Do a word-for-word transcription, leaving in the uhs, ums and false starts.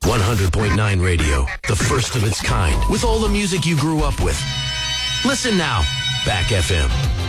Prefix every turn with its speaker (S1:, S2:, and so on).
S1: one hundred point nine Radio, the first of its kind, with all the music you grew up with. Listen now, Back F M.